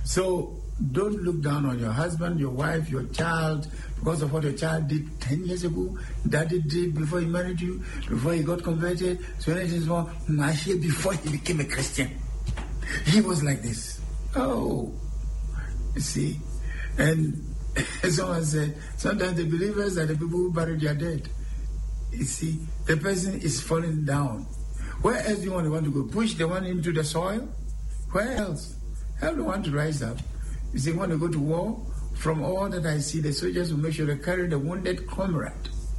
So don't look down on your husband, your wife, your child, because of what your child did 10 years ago, daddy did before he married you, before he got converted. So anything's wrong. Actually, before he became a Christian, he was like this. Oh, you see. And someone said, sometimes the believers are the people who bury their dead. You see, the person is falling down. Where else do you want to go? Push the one into the soil? Where else? Help the one to rise up. You see, want to go to war? From all that I see, the soldiers will make sure they carry the wounded comrade.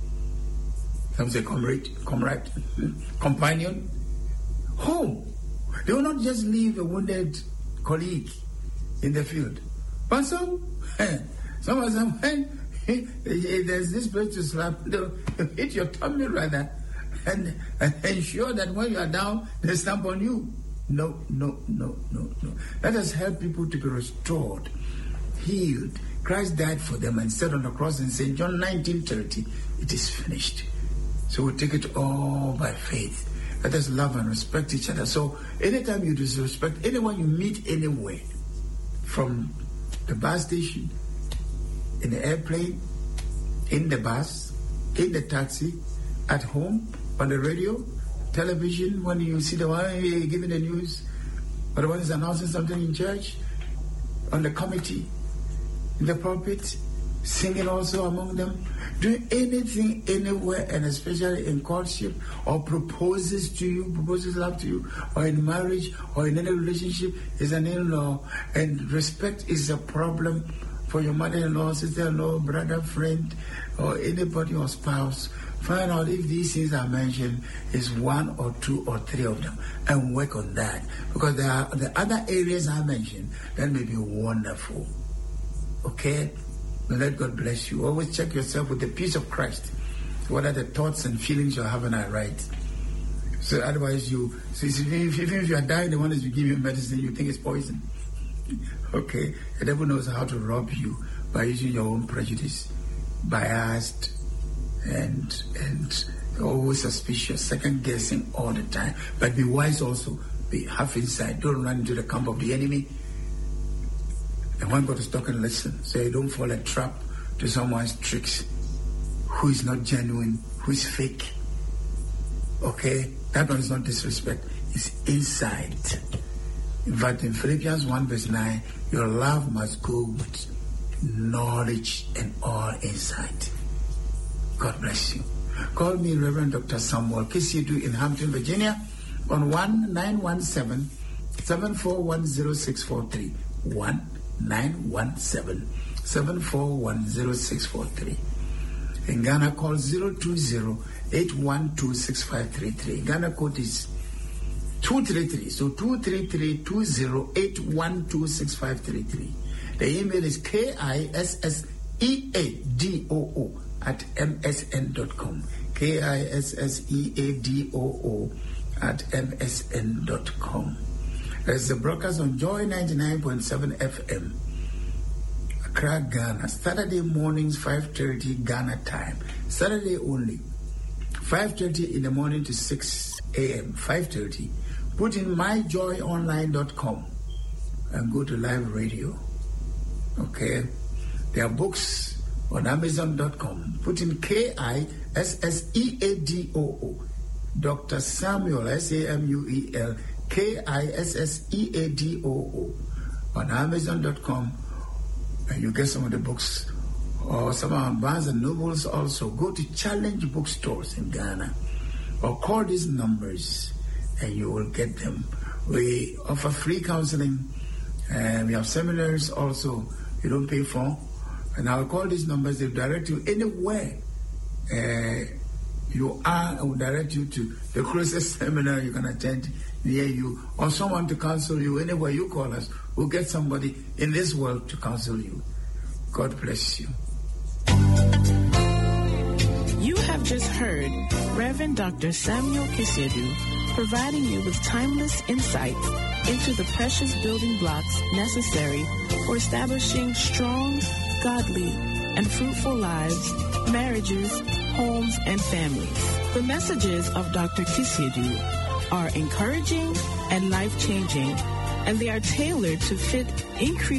Some say comrade, companion, home. They will not just leave a wounded colleague in the field. But some of them, when there's this place to slap, they'll hit your tummy rather, and ensure that when you are down, they stamp on you. No. Let us help people to be restored, healed. Christ died for them and said on the cross in St. John 19:30, it is finished. So we take it all by faith. Let us love and respect each other. So anytime you disrespect anyone you meet anywhere, from the bus station, in the airplane, in the bus, in the taxi, at home, on the radio, television, when you see the one giving the news, or the one is announcing something in church, on the committee, in the pulpit, singing also among them, doing anything anywhere, and especially in courtship, or proposes love to you, or in marriage, or in any relationship, is an in-law, and respect is a problem for your mother-in-law, sister-in-law, brother, friend, or anybody or spouse. Find out if these things I mentioned is one or two or three of them, and work on that. Because there are the other areas I mentioned that may be wonderful. Okay? May let God bless you. Always check yourself with the peace of Christ. What are the thoughts and feelings you're having are right? So otherwise even if you are dying, the one is to give you medicine, you think it's poison. Okay? The devil knows how to rob you by using your own prejudice, biased, and always suspicious, second guessing all the time. But be wise also. Be half inside. Don't run into the camp of the enemy. And when God is talking, listen. So you don't fall a trap to someone's tricks who is not genuine, who is fake. Okay? That one is not disrespect. It's inside. In fact, in Philippians 1 verse 9, your love must go with knowledge and all insight. God bless you. Call me Reverend Dr. Samuel Kisiedu in Hampton, Virginia on 1-917-7410643. 1-917-7410643. In Ghana, call 020-812-6533. Ghana code is 233. So 233-20-812-6533. The email is KISSEADOO@msn.com. KISSEADOO@msn.com. There's the broadcast on Joy 99.7 FM, Accra, Ghana. Saturday mornings, 5:30 Ghana time. Saturday only. 5:30 in the morning to 6 a.m. 5:30. Put in myjoyonline.com and go to live radio. Okay? There are books on Amazon.com. Put in KISSEADOO. Dr. Samuel, SAMUEL, KISSEADOO on Amazon.com, and you get some of the books. Or some of Barnes and Nobles also. Go to Challenge bookstores in Ghana, or call these numbers and you will get them. We offer free counseling, and we have seminars also you don't pay for. And I'll call these numbers, they'll direct you anywhere you are. I will direct you to the closest seminar you can attend near you, or someone to counsel you. Anywhere you call us, we'll get somebody in this world to counsel you. God bless you. You have just heard Reverend Dr. Samuel Kisiedu providing you with timeless insights into the precious building blocks necessary for establishing strong, godly, and fruitful lives, marriages, homes, and families. The messages of Dr. Kisiedu are encouraging and life-changing, and they are tailored to fit increased